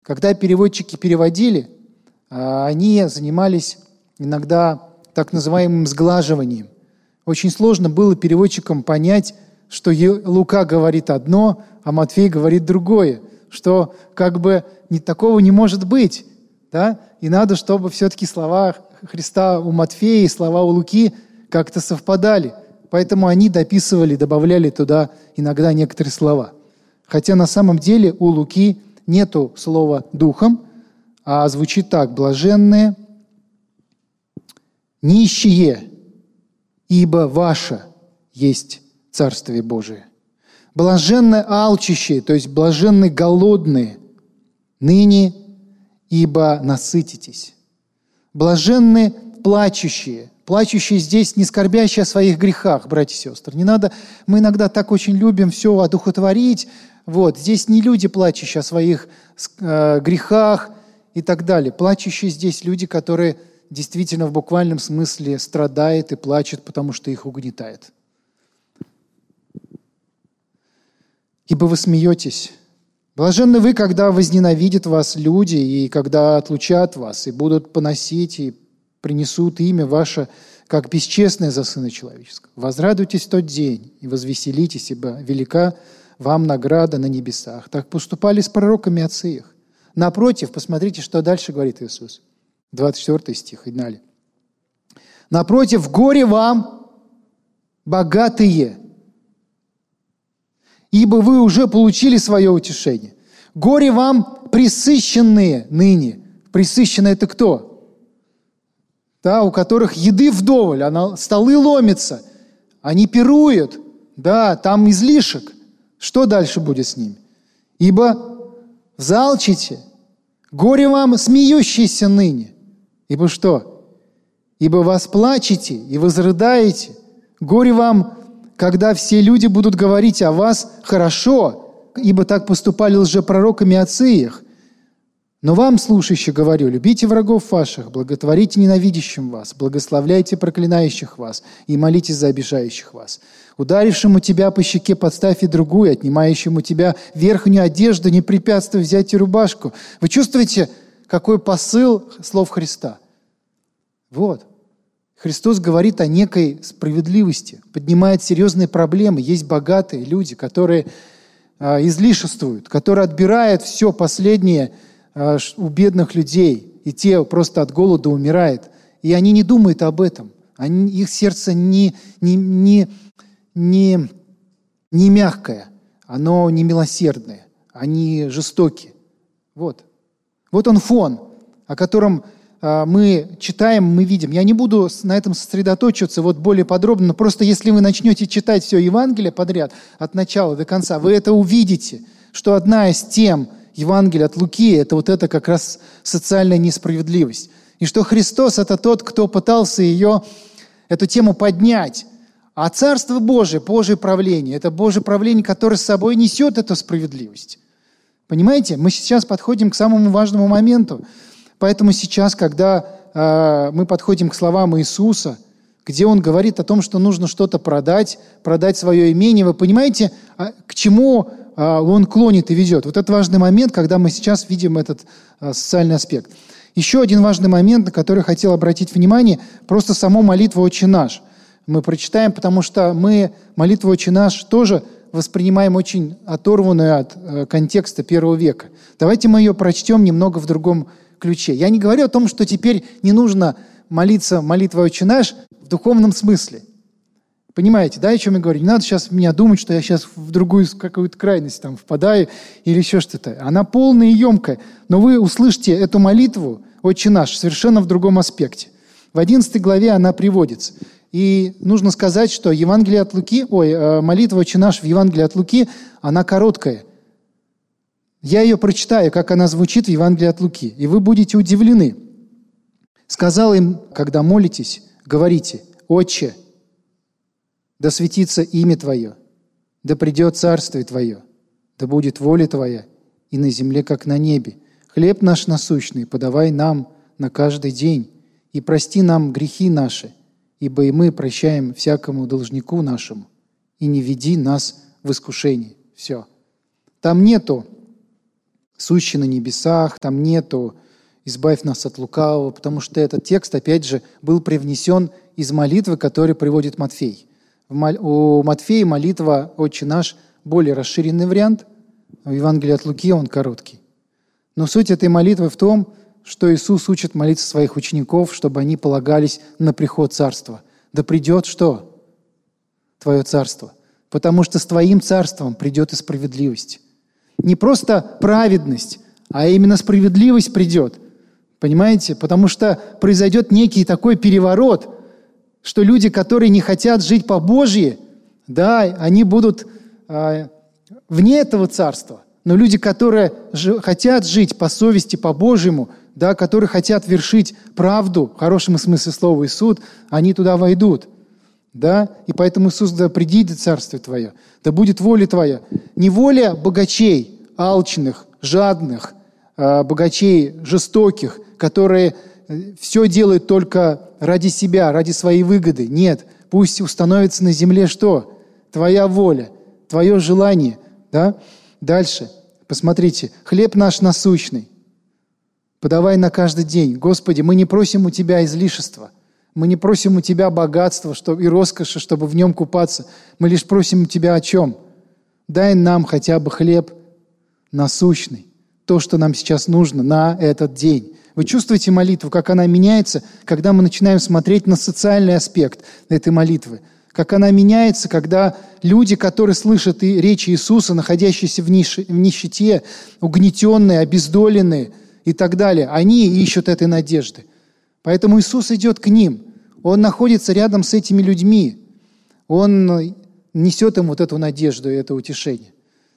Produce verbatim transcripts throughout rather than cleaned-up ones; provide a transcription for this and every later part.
Когда переводчики переводили, они занимались иногда так называемым сглаживанием. Очень сложно было переводчикам понять, что Лука говорит одно, а Матфей говорит другое, что как бы ни такого не может быть. Да? И надо, чтобы все-таки слова Христа у Матфея и слова у Луки как-то совпадали. Поэтому они дописывали, добавляли туда иногда некоторые слова. Хотя на самом деле у Луки нету слова «духом», а звучит так: «блаженные, нищие, ибо ваше есть Царствие Божие. Блаженны алчущие», то есть блаженны голодные, «ныне, ибо насытитесь. Блаженны плачущие». Плачущие здесь не скорбящие о своих грехах, братья и сестры. Не надо, мы иногда так очень любим все одухотворить. Вот, здесь не люди, плачущие о своих э, грехах и так далее. Плачущие здесь люди, которые действительно в буквальном смысле страдают и плачут, потому что их угнетает. «Ибо вы смеетесь. Блаженны вы, когда возненавидят вас люди, и когда отлучат вас, и будут поносить, и принесут имя ваше, как бесчестное за Сына Человеческого. Возрадуйтесь в тот день и возвеселитесь, ибо велика вам награда на небесах. Так поступали с пророками отцы их. Напротив», посмотрите, что дальше говорит Иисус. двадцать четвёртый стих, и далее. «Напротив, горе вам, богатые, ибо вы уже получили свое утешение. Горе вам, пресыщенные ныне». Пресыщенные – это кто? Да, у которых еды вдоволь, а столы ломятся, они пируют, да, там излишек. Что дальше будет с ними? «Ибо взалчите, горе вам, смеющиеся ныне». Ибо что? «Ибо восплачете и возрыдаете, горе вам, когда все люди будут говорить о вас хорошо, ибо так поступали лжепророками отцы их. Но вам, слушающие, говорю, любите врагов ваших, благотворите ненавидящим вас, благословляйте проклинающих вас и молитесь за обижающих вас. Ударившему тебя по щеке подставь и другую, отнимающему тебя верхнюю одежду не препятствуй взять и рубашку». Вы чувствуете, какой посыл слов Христа? Вот. Христос говорит о некой справедливости, поднимает серьезные проблемы. Есть богатые люди, которые э, излишествуют, которые отбирают все последнее у бедных людей, и те просто от голода умирают. И они не думают об этом. Они, их сердце не, не, не, не, не мягкое, оно не милосердное, они жестокие. Вот. Вот он фон, о котором а, мы читаем, мы видим. Я не буду на этом сосредоточиваться вот более подробно, но просто если вы начнете читать все Евангелие подряд, от начала до конца, вы это увидите, что одна из тем Евангелия от Луки – это вот это как раз социальная несправедливость. И что Христос – это тот, кто пытался ее, эту тему поднять. А Царство Божие, Божие правление – это Божие правление, которое с собой несет эту справедливость. Понимаете? Мы сейчас подходим к самому важному моменту. Поэтому сейчас, когда э, мы подходим к словам Иисуса, где Он говорит о том, что нужно что-то продать, продать свое имение, вы понимаете, к чему Он клонит и ведет. Вот это важный момент, когда мы сейчас видим этот социальный аспект. Еще один важный момент, на который хотел обратить внимание, просто саму молитву «Отче наш». Мы прочитаем, потому что мы молитву «Отче наш» тоже воспринимаем очень оторванную от контекста первого века. Давайте мы ее прочтем немного в другом ключе. Я не говорю о том, что теперь не нужно молиться молитвой «Отче наш» в духовном смысле. Понимаете, да, о чем я говорю? Не надо сейчас меня думать, что я сейчас в другую какую-то крайность там впадаю или еще что-то. Она полная и емкая. Но вы услышите эту молитву «Отче наш» совершенно в другом аспекте. В одиннадцатой главе она приводится. И нужно сказать, что Евангелие от Луки, ой, молитва «Отче наш» в Евангелии от Луки, она короткая. Я ее прочитаю, как она звучит в Евангелии от Луки, и вы будете удивлены. «Сказал им, когда молитесь, говорите: Отче, да светится имя Твое, да придет Царствие Твое, да будет воля Твоя и на земле, как на небе. Хлеб наш насущный подавай нам на каждый день, и прости нам грехи наши, ибо и мы прощаем всякому должнику нашему, и не веди нас в искушение». Все. Там нету сущий на небесах, там нету «избавь нас от лукавого», потому что этот текст, опять же, был привнесен из молитвы, которую приводит Матфей. У Матфея молитва «Отче наш» более расширенный вариант, в Евангелии от Луки он короткий. Но суть этой молитвы в том, что Иисус учит молиться своих учеников, чтобы они полагались на приход Царства. Да придет что? Твое Царство. Потому что с Твоим Царством придет и справедливость. Не просто праведность, а именно справедливость придет. Понимаете? Потому что произойдет некий такой переворот, что люди, которые не хотят жить по-божьи, да, они будут э, вне этого Царства. Но люди, которые ж, хотят жить по совести, по-божьему, да, которые хотят вершить правду, в хорошем смысле слова, и суд, они туда войдут. Да? И поэтому Иисус говорит: да придет Царствие Твое, да будет воля Твоя. Не воля богачей, алчных, жадных, э, богачей жестоких, которые все делают только ради себя, ради своей выгоды. Нет, пусть установится на земле что? Твоя воля, Твое желание. Да? Дальше, посмотрите, хлеб наш насущный подавай на каждый день. Господи, мы не просим у Тебя излишества, мы не просим у Тебя богатства и роскоши, чтобы в нем купаться. Мы лишь просим у Тебя о чем? Дай нам хотя бы хлеб насущный, то, что нам сейчас нужно на этот день. Вы чувствуете молитву, как она меняется, когда мы начинаем смотреть на социальный аспект этой молитвы? Как она меняется, когда люди, которые слышат и речи Иисуса, находящиеся в, нищ- в нищете, угнетенные, обездоленные и так далее, они ищут этой надежды. Поэтому Иисус идет к ним. Он находится рядом с этими людьми. Он несет им вот эту надежду и это утешение.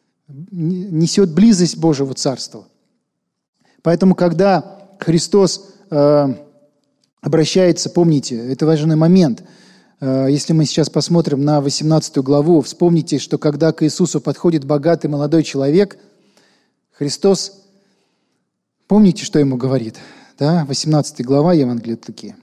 Несет близость Божьего Царства. Поэтому, когда Христос э, обращается, помните, это важный момент. Э, если мы сейчас посмотрим на восемнадцатую главу, вспомните, что когда к Иисусу подходит богатый молодой человек, Христос, помните, что ему говорит? Да? восемнадцатая глава Евангелия от Луки.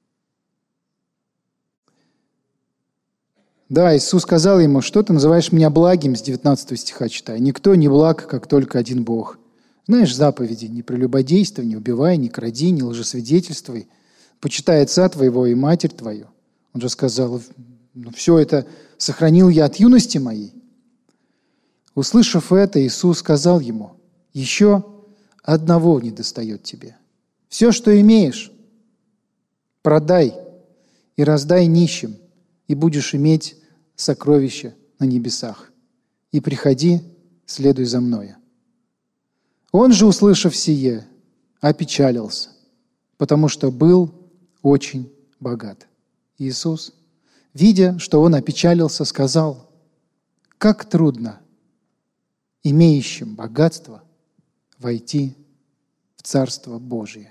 Да, Иисус сказал ему: что ты называешь меня благим, с девятнадцатого стиха читай. Никто не благ, как только один Бог. Знаешь заповеди: не прелюбодействуй, не убивай, не кради, не лжесвидетельствуй, почитай отца твоего и матерь твою. Он же сказал: ну, все это сохранил я от юности моей. Услышав это, Иисус сказал ему: еще одного недостает тебе. Все, что имеешь, продай и раздай нищим, и будешь иметь сокровища на небесах. И приходи, следуй за мною. Он же, услышав сие, опечалился, потому что был очень богат. Иисус, видя, что он опечалился, сказал: как трудно имеющим богатство войти в Царство Божие.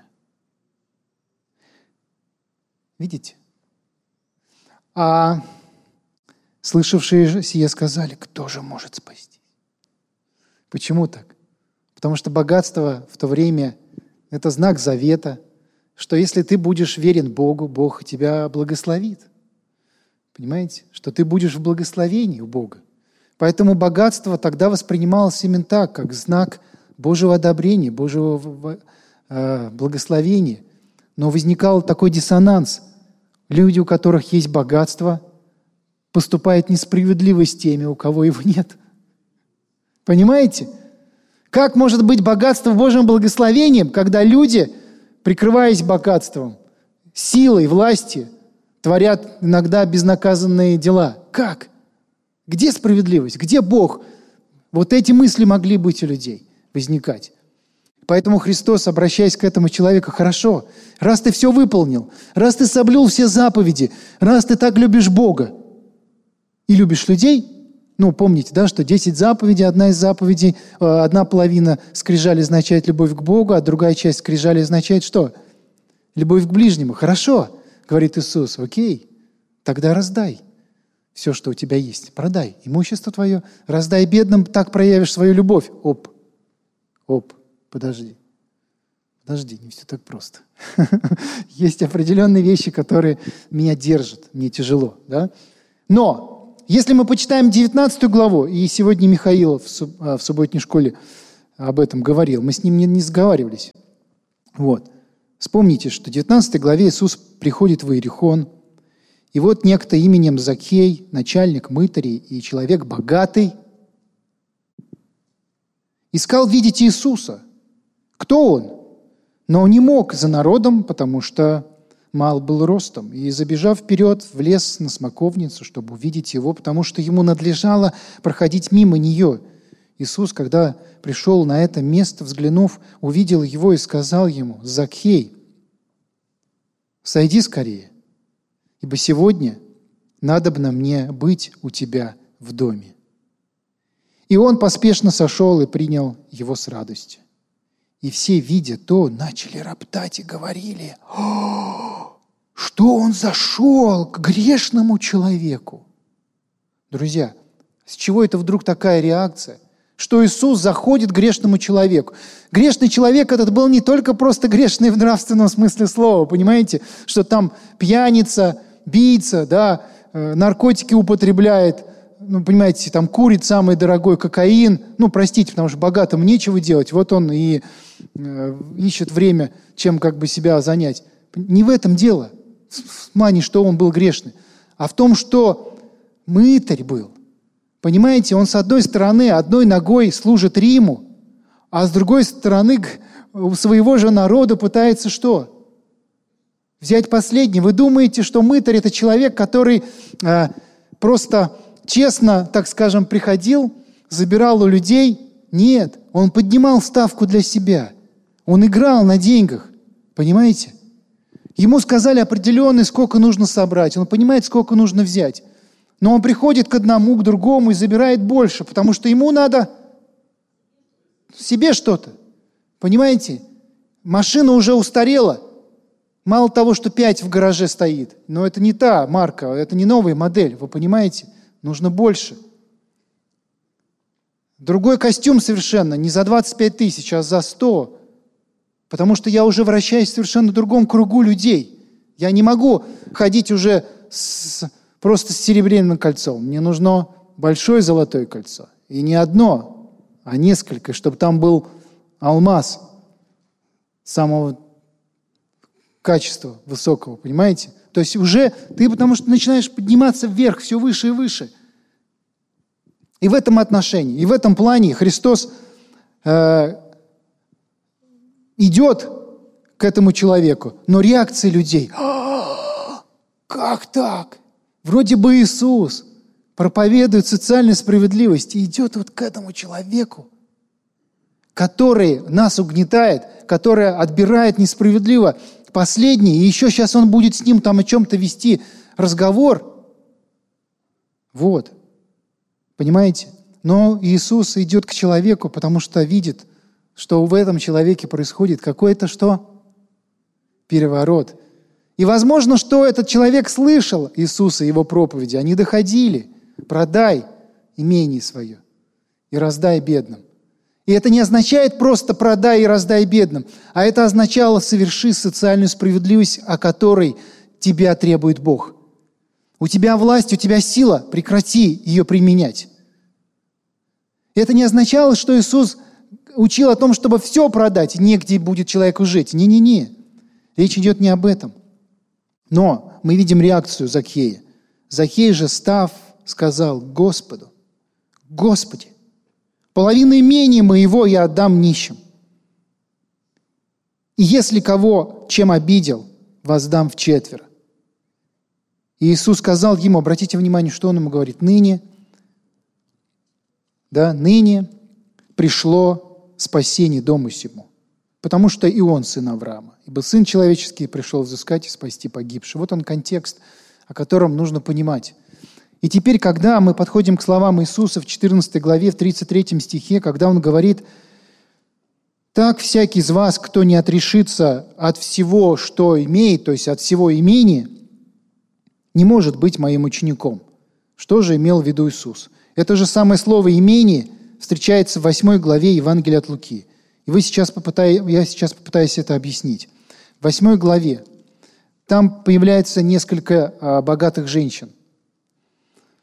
Видите? А слышавшие же сие сказали: кто же может спастись? Почему так? Потому что богатство в то время – это знак завета, что если ты будешь верен Богу, Бог тебя благословит. Понимаете? Что ты будешь в благословении у Бога. Поэтому богатство тогда воспринималось именно так, как знак Божьего одобрения, Божьего э, благословения. Но возникал такой диссонанс. Люди, у которых есть богатство, поступают несправедливо с теми, у кого его нет. Понимаете? Как может быть богатство Божьим благословением, когда люди, прикрываясь богатством, силой, властью, творят иногда безнаказанные дела? Как? Где справедливость? Где Бог? Вот эти мысли могли быть у людей, возникать. Поэтому Христос, обращаясь к этому человеку: хорошо, раз ты все выполнил, раз ты соблюл все заповеди, раз ты так любишь Бога и любишь людей, ну, помните, да, что десять заповедей, одна из заповедей, одна половина скрижали означает любовь к Богу, а другая часть скрижали означает что? Любовь к ближнему. Хорошо, говорит Иисус, окей, тогда раздай все, что у тебя есть. Продай имущество твое, раздай бедным, так проявишь свою любовь. Оп, оп, подожди. Подожди, не все так просто. Есть определенные вещи, которые меня держат, мне тяжело, да? Но если мы почитаем девятнадцатую главу, и сегодня Михаил в субботней школе об этом говорил. Мы с ним не, не сговаривались. Вот. Вспомните, что в девятнадцатой главе Иисус приходит в Иерихон, и вот некто именем Закхей, начальник мытарей и человек богатый, искал видеть Иисуса. Кто он? Но он не мог за народом, потому что мал был ростом. И, забежав вперед, влез на смоковницу, чтобы увидеть его, потому что ему надлежало проходить мимо нее. Иисус, когда пришел на это место, взглянув, увидел его и сказал ему: «Закхей, сойди скорее, ибо сегодня надобно мне быть у тебя в доме». И он поспешно сошел и принял его с радостью. И все, видя то, начали роптать и говорили: «О, что он зашел к грешному человеку!» Друзья, с чего это вдруг такая реакция? Что Иисус заходит к грешному человеку. Грешный человек этот был не только просто грешный в нравственном смысле слова, понимаете? Что там пьяница, бийца, да, наркотики употребляет, ну, понимаете, там курит самый дорогой кокаин. Ну, простите, потому что богатым нечего делать. Вот он и э, ищет время, чем как бы себя занять. Не в этом дело, в плане, что он был грешный, а в том, что мытарь был. Понимаете, он с одной стороны одной ногой служит Риму, а с другой стороны у своего же народа пытается что? Взять последний. Вы думаете, что мытарь – это человек, который э, просто честно, так скажем, приходил, забирал у людей? Нет, он поднимал ставку для себя. Он играл на деньгах, понимаете? Ему сказали определенный, сколько нужно собрать. Он понимает, сколько нужно взять. Но он приходит к одному, к другому и забирает больше, потому что ему надо себе что-то. Понимаете? Машина уже устарела. Мало того, что пять в гараже стоит, но это не та марка, это не новая модель, вы понимаете? Нужно больше. Другой костюм совершенно, не за двадцать пять тысяч, а за сто. Потому что я уже вращаюсь в совершенно другом кругу людей. Я не могу ходить уже с... просто с серебряным кольцом. Мне нужно большое золотое кольцо. И не одно, а несколько, чтобы там был алмаз самого качества высокого, понимаете? То есть уже ты, потому что начинаешь подниматься вверх, все выше и выше. И в этом отношении, и в этом плане Христос э, идет к этому человеку, но реакция людей: «Как так? Вроде бы Иисус проповедует социальную справедливость и идет вот к этому человеку, который нас угнетает, который отбирает несправедливо последний, и еще сейчас он будет с ним там о чем-то вести разговор». Вот. Понимаете? Но Иисус идет к человеку, потому что видит, что в этом человеке происходит какой-то что? Переворот. И возможно, что этот человек слышал Иисуса, его проповеди, они доходили. Продай имение свое и раздай бедным. И это не означает просто продай и раздай бедным, а это означало соверши социальную справедливость, о которой тебя требует Бог. У тебя власть, у тебя сила, прекрати ее применять. Это не означало, что Иисус учил о том, чтобы все продать, и негде будет человеку жить. Не-не-не. Речь идет не об этом. Но мы видим реакцию Закхея. Закхей же, став, сказал Господу: «Господи, половину имения моего я отдам нищим. И если кого чем обидел, воздам вчетверо». И Иисус сказал ему, обратите внимание, что он ему говорит: «Ныне, да, ныне пришло спасение дому сему, потому что и он сын Авраама, ибо Сын Человеческий пришел взыскать и спасти погибших». Вот он контекст, о котором нужно понимать. И теперь, когда мы подходим к словам Иисуса в четырнадцатой главе, в тридцать третьем стихе, когда Он говорит: «Так всякий из вас, кто не отрешится от всего, что имеет, то есть от всего имения, не может быть моим учеником». Что же имел в виду Иисус? Это же самое слово «имение» встречается в восьмой главе Евангелия от Луки. И вы сейчас попытай, я сейчас попытаюсь это объяснить. В восьмой главе там появляется несколько а, богатых женщин.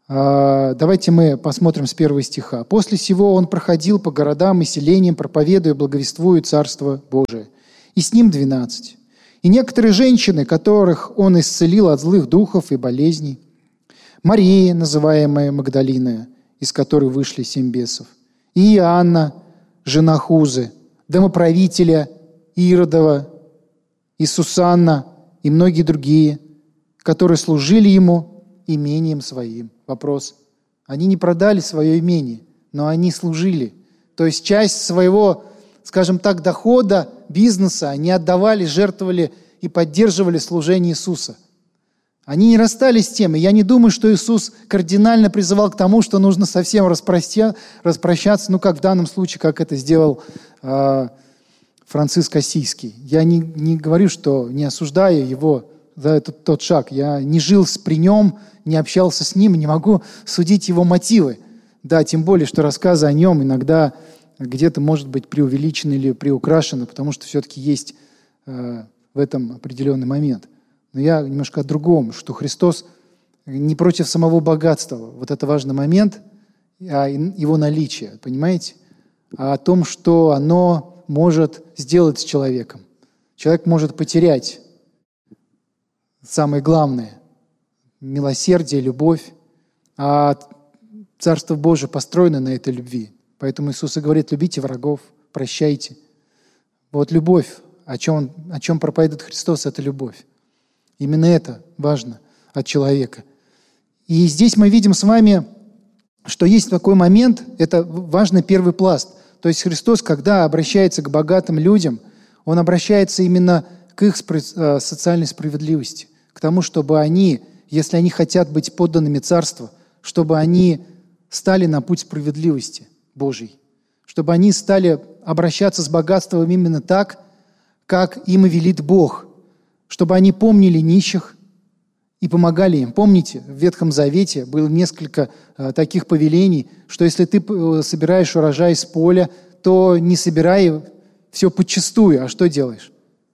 Давайте мы посмотрим с первого стиха. «После сего он проходил по городам и селениям, проповедуя, благовествуя Царство Божие. И с ним двенадцать. И некоторые женщины, которых он исцелил от злых духов и болезней, Мария, называемая Магдалина, из которой вышли семь бесов, и Иоанна, жена Хузы, домоправителя Иродова, и Сусанна, и многие другие, которые служили ему имением своим». Вопрос. Они не продали свое имение, но они служили. То есть часть своего, скажем так, дохода, бизнеса они отдавали, жертвовали и поддерживали служение Иисуса. Они не расстались с тем. И я не думаю, что Иисус кардинально призывал к тому, что нужно совсем распростя... распрощаться, ну, как в данном случае, как это сделал э, Франциск Ассизский. Я не, не говорю, что не осуждаю его за этот, тот шаг. Я не жил при нем, не общался с ним, не могу судить его мотивы. Да, тем более, что рассказы о нем иногда где-то может быть преувеличены или приукрашены, потому что все-таки есть э, в этом определенный момент. Но я немножко о другом, что Христос не против самого богатства. Вот это важный момент, а его наличие, понимаете? А о том, что оно может сделать с человеком. Человек может потерять самое главное – милосердие, любовь. А Царство Божие построено на этой любви. Поэтому Иисус и говорит: любите врагов, прощайте. Вот любовь, о чем, о чем проповедует Христос, это любовь. Именно это важно от человека. И здесь мы видим с вами, что есть такой момент, это важный первый пласт. То есть Христос, когда обращается к богатым людям, Он обращается именно к их социальной справедливости, к тому, чтобы они, если они хотят быть подданными Царства, чтобы они стали на путь справедливости Божьей, чтобы они стали обращаться с богатством именно так, как им и велит Бог, чтобы они помнили нищих и помогали им. Помните, в Ветхом Завете было несколько э, таких повелений, что если ты собираешь урожай с поля, то не собирай все подчистую, а что делаешь?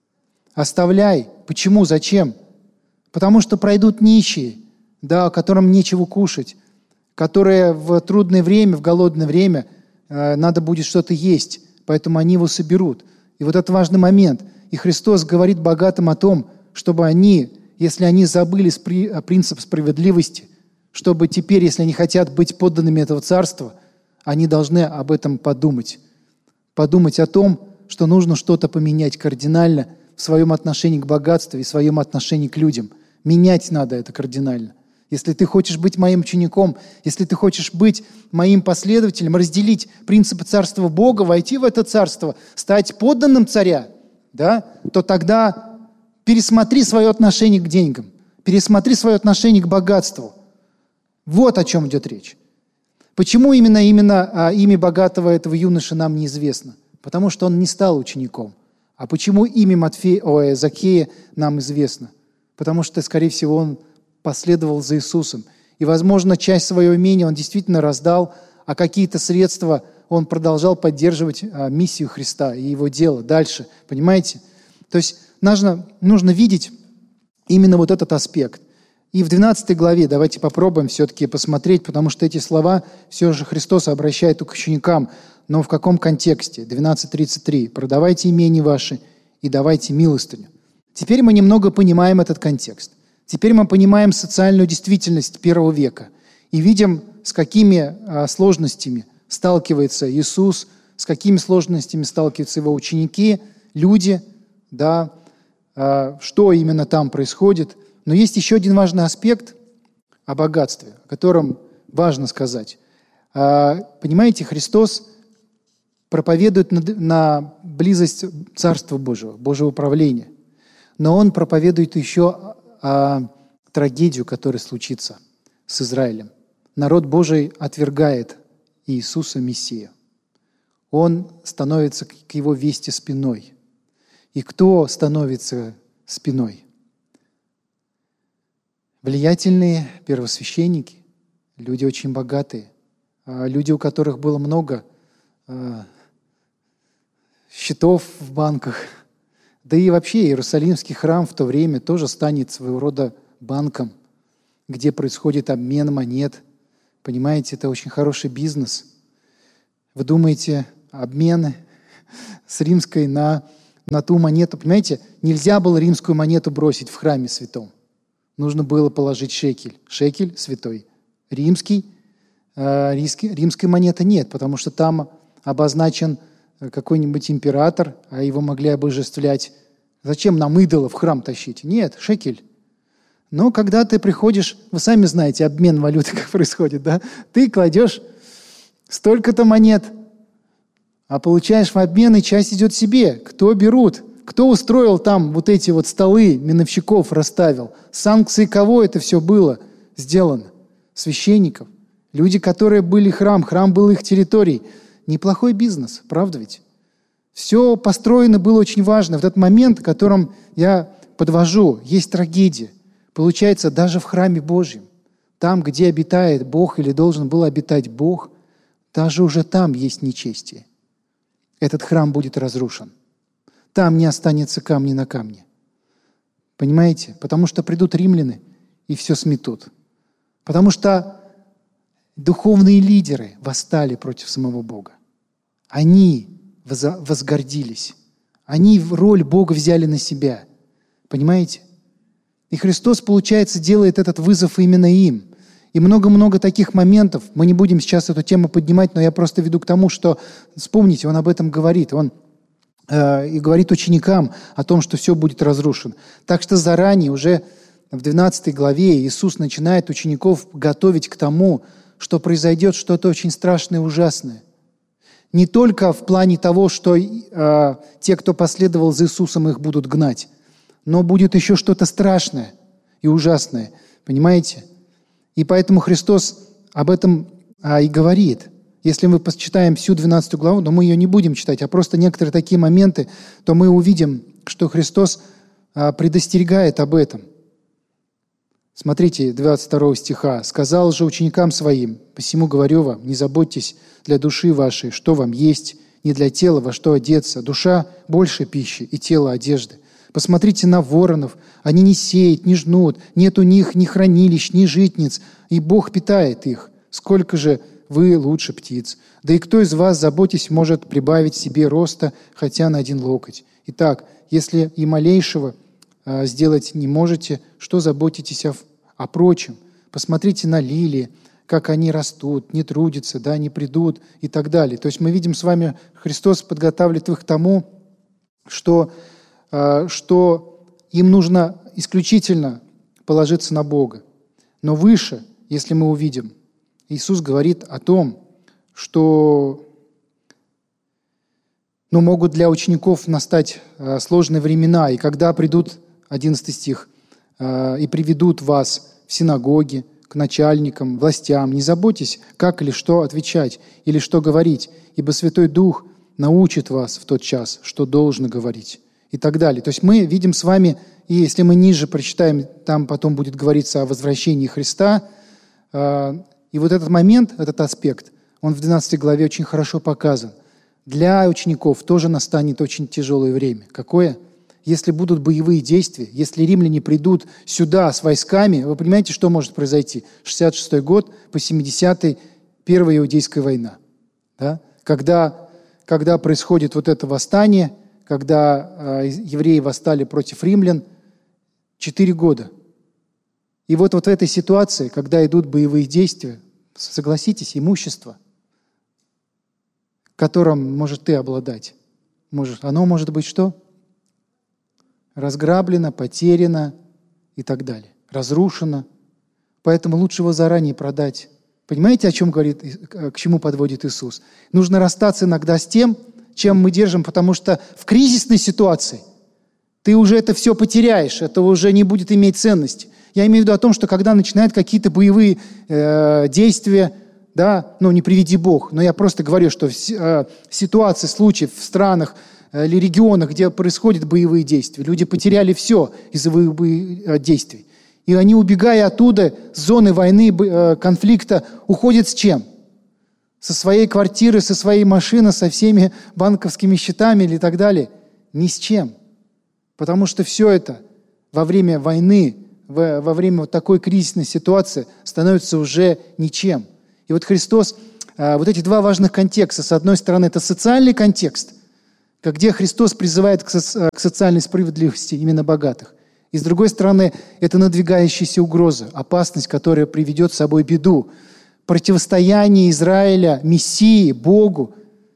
Оставляй. Почему? Зачем? Потому что пройдут нищие, да, которым нечего кушать, которые в трудное время, в голодное время э, надо будет что-то есть, поэтому они его соберут. И вот это важный момент. И Христос говорит богатым о том, чтобы они, если они забыли принцип справедливости, чтобы теперь, если они хотят быть подданными этого царства, они должны об этом подумать. Подумать о том, что нужно что-то поменять кардинально в своем отношении к богатству и в своем отношении к людям. Менять надо это кардинально. Если ты хочешь быть моим учеником, если ты хочешь быть моим последователем, разделить принципы царства Бога, войти в это царство, стать подданным царя, да, то тогда пересмотри свое отношение к деньгам, пересмотри свое отношение к богатству. Вот о чем идет речь. Почему именно, именно а, имя богатого этого юноши нам неизвестно? Потому что он не стал учеником. А почему имя Матфея, ой, Закхея нам известно? Потому что, скорее всего, он последовал за Иисусом. И, возможно, часть своего имения он действительно раздал, а какие-то средства он продолжал поддерживать а, миссию Христа и его дело дальше. Понимаете? То есть нужно, нужно видеть именно вот этот аспект. И в двенадцатой главе давайте попробуем все-таки посмотреть, потому что эти слова все же Христос обращает к ученикам. Но в каком контексте? двенадцать тридцать три. «Продавайте имения ваши и давайте милостыню». Теперь мы немного понимаем этот контекст. Теперь мы понимаем социальную действительность первого века и видим, с какими а, сложностями сталкивается Иисус, с какими сложностями сталкиваются его ученики, люди, да, а, что именно там происходит. Но есть еще один важный аспект о богатстве, о котором важно сказать. А, понимаете, Христос проповедует на, на близость Царства Божьего, Божьего правления. Но Он проповедует еще о трагедию, которая случится с Израилем. Народ Божий отвергает Иисуса Мессию. Он становится к Его вести спиной. И кто становится спиной? Влиятельные первосвященники, люди очень богатые, люди, у которых было много счетов в банках. Да и вообще Иерусалимский храм в то время тоже станет своего рода банком, где происходит обмен монет. Понимаете, это очень хороший бизнес. Вы думаете, обмены с римской на, на ту монету. Понимаете, нельзя было римскую монету бросить в храме святом. Нужно было положить шекель. Шекель святой. Римский, э, римский, римской монеты нет, потому что там обозначен какой-нибудь император, а его могли обожествлять. Зачем нам идола в храм тащить? Нет, шекель. Но когда ты приходишь, вы сами знаете, обмен валюты, как происходит, да? Ты кладешь столько-то монет, а получаешь в обмен, и часть идет себе. Кто берут? Кто устроил там вот эти вот столы, миновщиков расставил? Санкции кого это все было сделано? Священников. Люди, которые были храм, храм был их территорией. Неплохой бизнес, правда ведь? Все построено было очень важно. В этот момент, о котором я подвожу, есть трагедия. Получается, даже в храме Божьем, там, где обитает Бог или должен был обитать Бог, даже уже там есть нечестие. Этот храм будет разрушен. Там не останется камня на камне. Понимаете? Потому что придут римляне и все сметут. Потому что духовные лидеры восстали против самого Бога. Они возгордились. Они роль Бога взяли на себя. Понимаете? И Христос, получается, делает этот вызов именно им. И много-много таких моментов. Мы не будем сейчас эту тему поднимать, но я просто веду к тому, что, вспомните, Он об этом говорит. Он э, и говорит ученикам о том, что все будет разрушено. Так что заранее, уже в двенадцатой главе, Иисус начинает учеников готовить к тому, что произойдет что-то очень страшное и ужасное. Не только в плане того, что э, те, кто последовал за Иисусом, их будут гнать, но будет еще что-то страшное и ужасное. Понимаете? И поэтому Христос об этом а, и говорит. Если мы почитаем всю двенадцатую главу, но мы ее не будем читать, а просто некоторые такие моменты, то мы увидим, что Христос а, предостерегает об этом. Смотрите, двадцать второго стиха. «Сказал же ученикам своим, посему говорю вам, не заботьтесь для души вашей, что вам есть, не для тела, во что одеться. Душа больше пищи, и тело одежды. Посмотрите на воронов, они не сеют, не жнут, нет у них ни хранилищ, ни житниц, и Бог питает их. Сколько же вы лучше птиц? Да и кто из вас, заботясь, может прибавить себе роста, хотя на один локоть? Итак, если и малейшего а, сделать не можете, что заботитесь о, о прочем? Посмотрите на лилии, как они растут, не трудятся, да, не придут и так далее». То есть мы видим с вами, Христос подготавливает их к тому, что что им нужно исключительно положиться на Бога. Но выше, если мы увидим, Иисус говорит о том, что ну, могут для учеников настать сложные времена, и когда придут, одиннадцатый стих, и приведут вас в синагоги, к начальникам, властям, не заботьтесь, как или что отвечать, или что говорить, ибо Святой Дух научит вас в тот час, что должно говорить. И так далее. То есть мы видим с вами, и если мы ниже прочитаем, там потом будет говориться о возвращении Христа. И вот этот момент, этот аспект, он в двенадцатой главе очень хорошо показан. Для учеников тоже настанет очень тяжелое время. Какое? Если будут боевые действия, если римляне придут сюда с войсками, вы понимаете, что может произойти? шестьдесят шестой год по семидесятый, Первая Иудейская война. Да? Когда, когда происходит вот это восстание, когда э, евреи восстали против римлян, четыре года. И вот, вот в этой ситуации, когда идут боевые действия, согласитесь, имущество, которым может ты обладать, может, оно может быть что? Разграблено, потеряно и так далее. Разрушено. Поэтому лучше его заранее продать. Понимаете, о чем говорит, к чему подводит Иисус? Нужно расстаться иногда с тем, чем мы держим, потому что в кризисной ситуации ты уже это все потеряешь, это уже не будет иметь ценности. Я имею в виду о том, что когда начинают какие-то боевые э, действия, да, ну не приведи Бог, но я просто говорю, что в э, ситуации, случаев в странах э, или регионах, где происходят боевые действия, люди потеряли все из-за боевых э, действий. И они, убегая оттуда, с зоны войны, э, конфликта, уходят с чем? Со своей квартиры, со своей машины, со всеми банковскими счетами или так далее. Ни с чем. Потому что все это во время войны, во время вот такой кризисной ситуации становится уже ничем. И вот Христос, вот эти два важных контекста. С одной стороны, это социальный контекст, где Христос призывает к социальной справедливости именно богатых. И с другой стороны, это надвигающаяся угроза, опасность, которая приведет с собой беду. Противостояние Израиля, Мессии, Богу,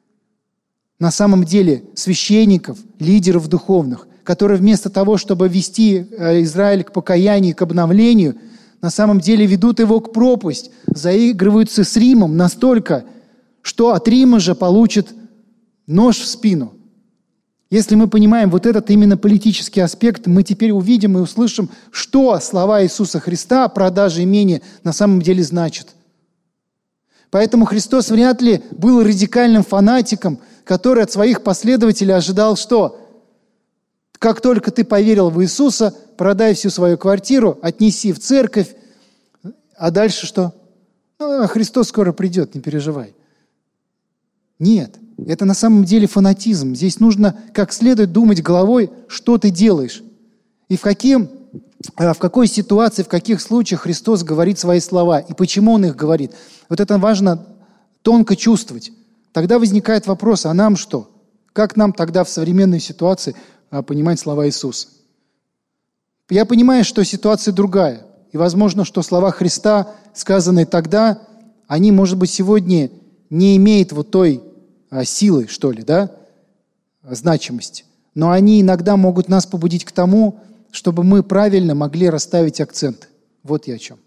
на самом деле священников, лидеров духовных, которые вместо того, чтобы вести Израиль к покаянию, к обновлению, на самом деле ведут его к пропасть, заигрываются с Римом настолько, что от Рима же получит нож в спину. Если мы понимаем вот этот именно политический аспект, мы теперь увидим и услышим, что слова Иисуса Христа о продаже имения на самом деле значат. Поэтому Христос вряд ли был радикальным фанатиком, который от своих последователей ожидал, что как только ты поверил в Иисуса, продай всю свою квартиру, отнеси в церковь, а дальше что? Ну, Христос скоро придет, не переживай. Нет, это на самом деле фанатизм. Здесь нужно как следует думать головой, что ты делаешь. И в, каким, в какой ситуации, в каких случаях Христос говорит свои слова, и почему Он их говорит. Вот это важно тонко чувствовать. Тогда возникает вопрос, а нам что? Как нам тогда в современной ситуации понимать слова Иисуса? Я понимаю, что ситуация другая. И возможно, что слова Христа, сказанные тогда, они, может быть, сегодня не имеют вот той а, силы, что ли, да, значимости. Но они иногда могут нас побудить к тому, чтобы мы правильно могли расставить акценты. Вот я о чем.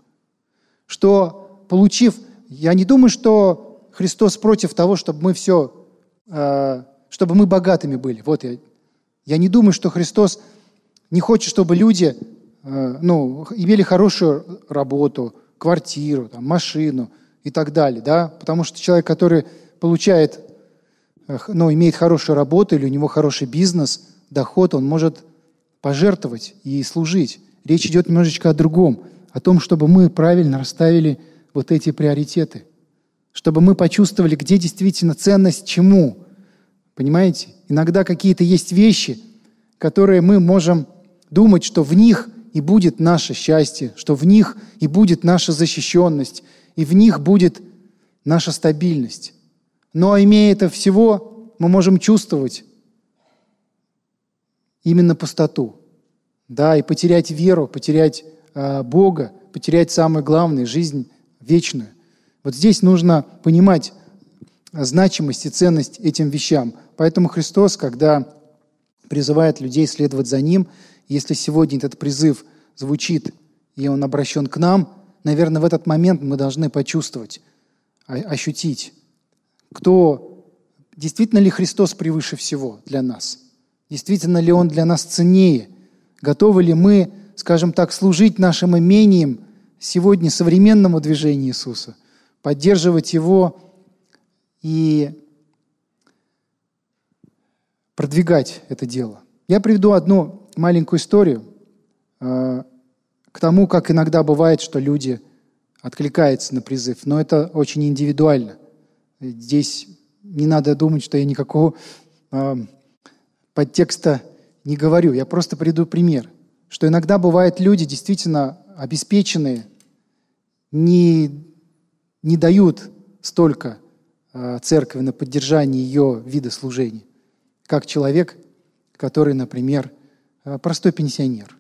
Что, получив... Я не думаю, что Христос против того, чтобы мы все... Э, чтобы мы богатыми были. Вот я... Я не думаю, что Христос не хочет, чтобы люди э, ну, имели хорошую работу, квартиру, там, машину и так далее. Да? Потому что человек, который получает, э, ну, имеет хорошую работу или у него хороший бизнес, доход, он может пожертвовать и служить. Речь идет немножечко о другом, о том, чтобы мы правильно расставили вот эти приоритеты, чтобы мы почувствовали, где действительно ценность чему. Понимаете? Иногда какие-то есть вещи, которые мы можем думать, что в них и будет наше счастье, что в них и будет наша защищенность, и в них будет наша стабильность. Но имея это всего, мы можем чувствовать именно пустоту, да, и потерять веру, потерять э, Бога, потерять самое главное — жизнь вечную. Вот здесь нужно понимать значимость и ценность этим вещам. Поэтому Христос, когда призывает людей следовать за Ним, если сегодня этот призыв звучит, и он обращен к нам, наверное, в этот момент мы должны почувствовать, ощутить, кто, действительно ли Христос превыше всего для нас, действительно ли Он для нас ценнее, готовы ли мы, скажем так, служить нашим имением сегодня современному движению Иисуса, поддерживать Его и продвигать это дело. Я приведу одну маленькую историю э, к тому, как иногда бывает, что люди откликаются на призыв, но это очень индивидуально. Здесь не надо думать, что я никакого э, подтекста не говорю. Я просто приведу пример, что иногда бывают люди действительно обеспеченные, не, не дают столько э, церкви на поддержание ее вида служения, как человек, который, например, э, простой пенсионер.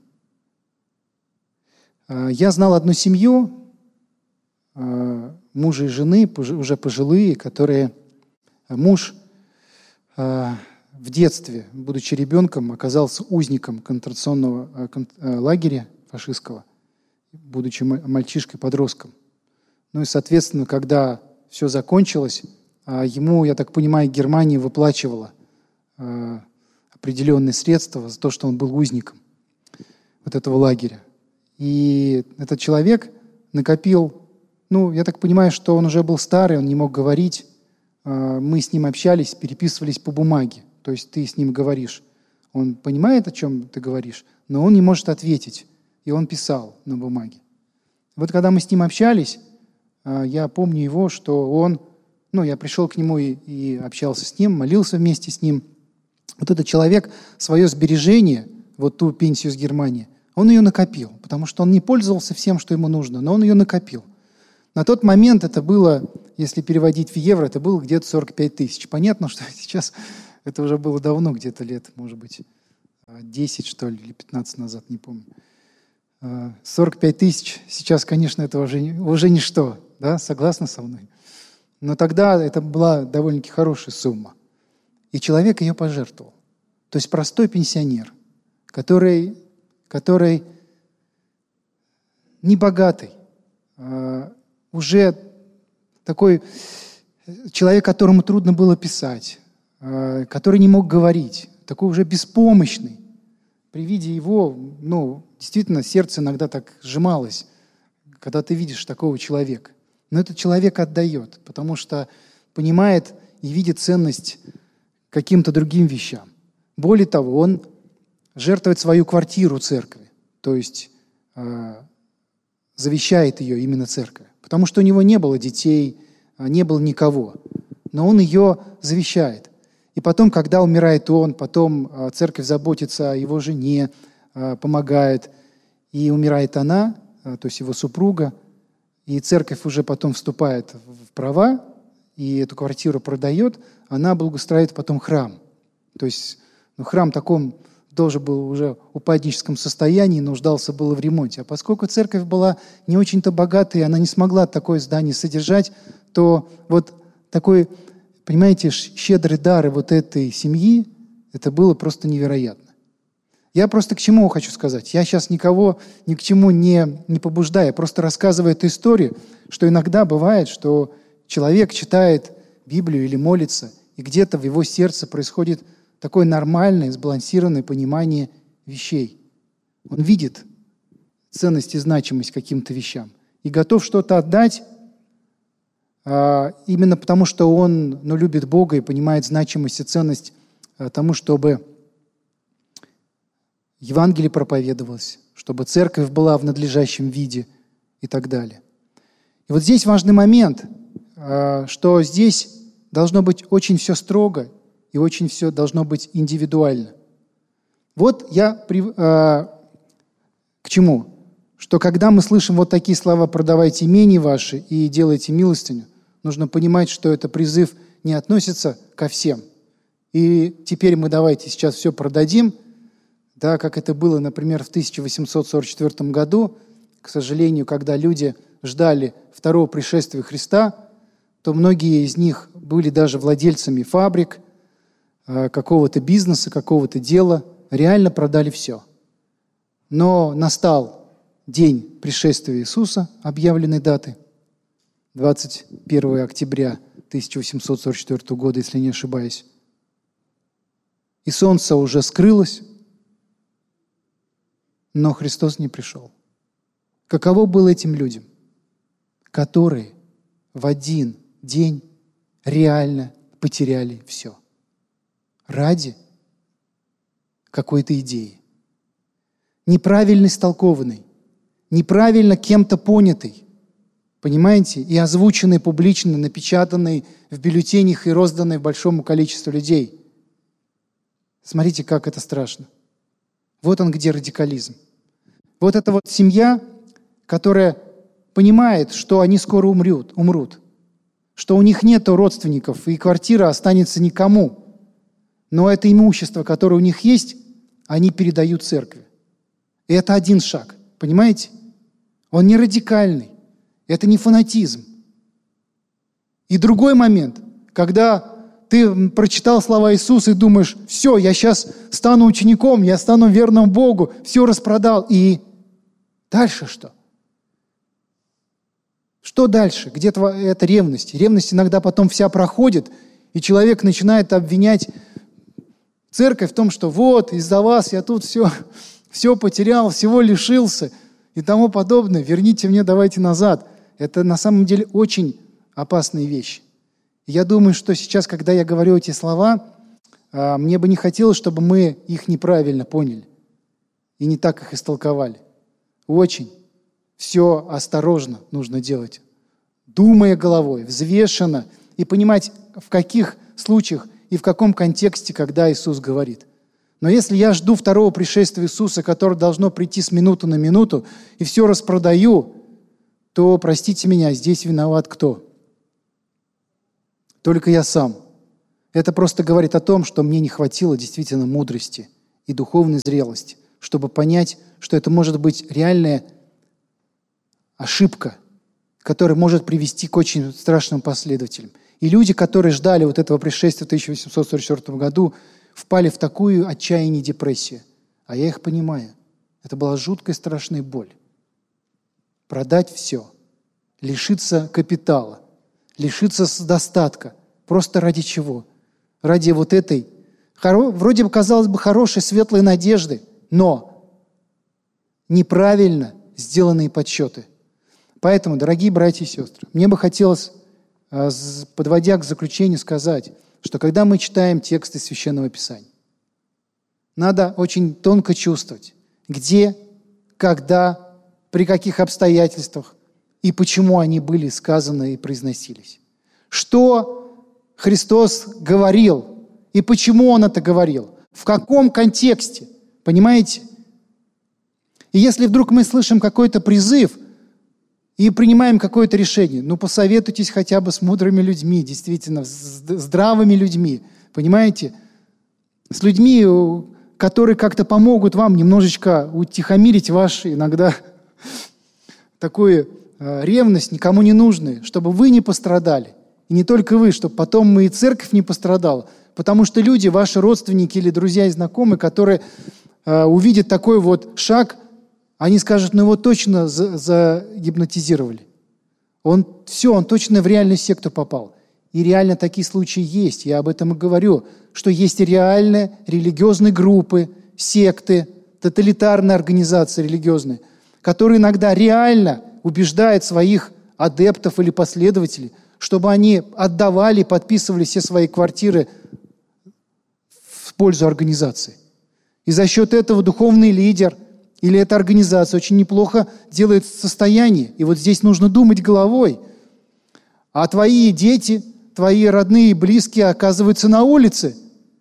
Э, я знал одну семью, э, мужа и жены, уже пожилые, которые муж э, в детстве, будучи ребенком, оказался узником концентрационного э, кон, э, лагеря фашистского, будучи мальчишкой-подростком. Ну и, соответственно, когда все закончилось, ему, я так понимаю, Германия выплачивала определенные средства за то, что он был узником вот этого лагеря. И этот человек накопил, ну, я так понимаю, что он уже был старый, он не мог говорить. Мы с ним общались, переписывались по бумаге. То есть ты с ним говоришь. Он понимает, о чем ты говоришь, но он не может ответить. И он писал на бумаге. Вот когда мы с ним общались, я помню его, что он, ну, я пришел к нему и, и общался с ним, молился вместе с ним. Вот этот человек свое сбережение, вот ту пенсию с Германии, он ее накопил, потому что он не пользовался всем, что ему нужно, но он ее накопил. На тот момент это было, если переводить в евро, это было где-то сорок пять тысяч. Понятно, что сейчас это уже было давно, где-то лет, может быть, десять, что ли, или пятнадцать назад, не помню. сорок пять тысяч, сейчас, конечно, это уже, уже ничто, да, согласны со мной? Но тогда это была довольно-таки хорошая сумма. И человек ее пожертвовал. То есть простой пенсионер, который, который не богатый, уже такой человек, которому трудно было писать, который не мог говорить, такой уже беспомощный. При виде его, ну, действительно, сердце иногда так сжималось, когда ты видишь такого человека. Но этот человек отдает, потому что понимает и видит ценность каким-то другим вещам. Более того, он жертвует свою квартиру церкви, то есть э, завещает ее именно церкви. Потому что у него не было детей, не было никого. Но он ее завещает. И потом, когда умирает он, потом церковь заботится о его жене, помогает. И умирает она, то есть его супруга. И церковь уже потом вступает в права, и эту квартиру продает. Она благоустраивает потом храм. То есть ну, храм в таком должен был уже в упадническом состоянии, нуждался было в ремонте. А поскольку церковь была не очень-то богатой, и она не смогла такое здание содержать, то вот такой, понимаете, щедрый дар вот этой семьи, это было просто невероятно. Я просто к чему хочу сказать? Я сейчас никого ни к чему не, не побуждаю, я просто рассказываю эту историю, что иногда бывает, что человек читает Библию или молится, и где-то в его сердце происходит такое нормальное, сбалансированное понимание вещей. Он видит ценность и значимость каким-то вещам и готов что-то отдать, а, именно потому, что он ну, любит Бога и понимает значимость и ценность а, тому, чтобы Евангелие проповедовалось, чтобы церковь была в надлежащем виде и так далее. И вот здесь важный момент, а, что здесь должно быть очень все строго, и очень все должно быть индивидуально. Вот я при, э, к чему? Что когда мы слышим вот такие слова «продавайте имения ваши и делайте милостыню», нужно понимать, что это призыв не относится ко всем. И теперь мы давайте сейчас все продадим, да, как это было, например, в тысяча восемьсот сорок четвёртом году, к сожалению, когда люди ждали второго пришествия Христа, то многие из них были даже владельцами фабрик, какого-то бизнеса, какого-то дела, реально продали все. Но настал день пришествия Иисуса, объявленной даты, двадцать первого октября тысяча восемьсот сорок четвёртого года, если не ошибаюсь. И солнце уже скрылось, но Христос не пришел. Каково было этим людям, которые в один день реально потеряли все? Ради какой-то идеи. Неправильно истолкованной, неправильно кем-то понятой, понимаете, и озвученной публично, напечатанной в бюллетенях и розданной большому количеству людей. Смотрите, как это страшно. Вот он где радикализм. Вот эта вот семья, которая понимает, что они скоро умрут, умрут, что у них нет родственников, и квартира останется никому. Но это имущество, которое у них есть, они передают церкви. И это один шаг, понимаете? Он не радикальный, это не фанатизм. И другой момент, когда ты прочитал слова Иисуса и думаешь, все, я сейчас стану учеником, я стану верным Богу, все распродал. И дальше что? Что дальше? Где-то это ревность. Ревность иногда потом вся проходит, и человек начинает обвинять церковь в том, что вот, из-за вас я тут все, все потерял, всего лишился и тому подобное. Верните мне, давайте назад. Это на самом деле очень опасные вещи. И я думаю, что сейчас, когда я говорю эти слова, мне бы не хотелось, чтобы мы их неправильно поняли и не так их истолковали. Очень все осторожно нужно делать, думая головой, взвешенно, и понимать, в каких случаях и в каком контексте, когда Иисус говорит. Но если я жду второго пришествия Иисуса, которое должно прийти с минуты на минуту, и все распродаю, то, простите меня, здесь виноват кто? Только я сам. Это просто говорит о том, что мне не хватило действительно мудрости и духовной зрелости, чтобы понять, что это может быть реальная ошибка, которая может привести к очень страшным последователям. И люди, которые ждали вот этого пришествия в тысяча восемьсот сорок четвёртом году, впали в такую отчаяние и депрессию. А я их понимаю. Это была жуткая страшная боль. Продать все, лишиться капитала, лишиться достатка. Просто ради чего? Ради вот этой, вроде бы, казалось бы, хорошей, светлой надежды, но неправильно сделанные подсчеты. Поэтому, дорогие братья и сестры, мне бы хотелось, подводя к заключению, сказать, что когда мы читаем тексты Священного Писания, надо очень тонко чувствовать, где, когда, при каких обстоятельствах и почему они были сказаны и произносились. Что Христос говорил и почему Он это говорил, в каком контексте, понимаете? И если вдруг мы слышим какой-то призыв и принимаем какое-то решение, ну посоветуйтесь хотя бы с мудрыми людьми, действительно, с здравыми людьми, понимаете? С людьми, которые как-то помогут вам немножечко утихомирить ваш иногда такую э, ревность никому не нужную, чтобы вы не пострадали. И не только вы, чтобы потом мы и церковь не пострадала. Потому что люди, ваши родственники или друзья и знакомые, которые э, увидят такой вот шаг, они скажут, ну его точно загипнотизировали. Он, все, он точно в реальную секту попал. И реально такие случаи есть. Я об этом и говорю, что есть реальные религиозные группы, секты, тоталитарные организации религиозные, которые иногда реально убеждают своих адептов или последователей, чтобы они отдавали, подписывали все свои квартиры в пользу организации. И за счет этого духовный лидер или эта организация очень неплохо делает состояние. И вот здесь нужно думать головой. А твои дети, твои родные и близкие оказываются на улице.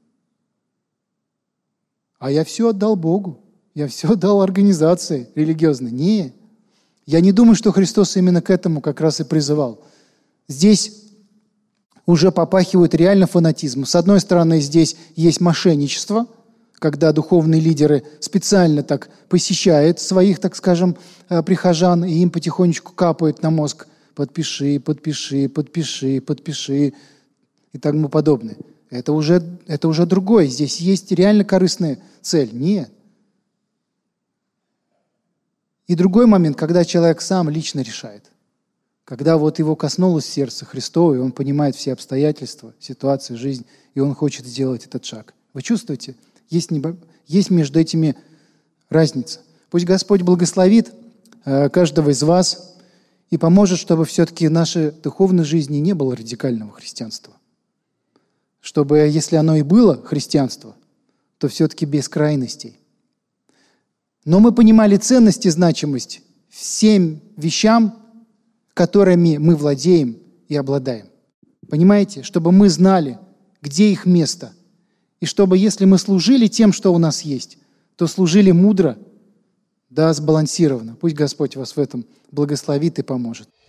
А я все отдал Богу. Я все отдал организации религиозной. Не. Я не думаю, что Христос именно к этому как раз и призывал. Здесь уже попахивает реально фанатизмом. С одной стороны, здесь есть мошенничество, когда духовные лидеры специально так посещают своих, так скажем, прихожан, и им потихонечку капают на мозг: подпиши, подпиши, подпиши, подпиши и тому подобное. Это уже, это уже другое. Здесь есть реально корыстная цель. Нет. И другой момент, когда человек сам лично решает. Когда вот его коснулось сердца Христово, и он понимает все обстоятельства, ситуации, жизнь, и он хочет сделать этот шаг. Вы чувствуете? Есть, небо... есть между этими разница. Пусть Господь благословит э, каждого из вас и поможет, чтобы все-таки в нашей духовной жизни не было радикального христианства. Чтобы, если оно и было христианство, то все-таки без крайностей. Но мы понимали ценность и значимость всем вещам, которыми мы владеем и обладаем. Понимаете? Чтобы мы знали, где их место. И чтобы, если мы служили тем, что у нас есть, то служили мудро, да, сбалансированно. Пусть Господь вас в этом благословит и поможет.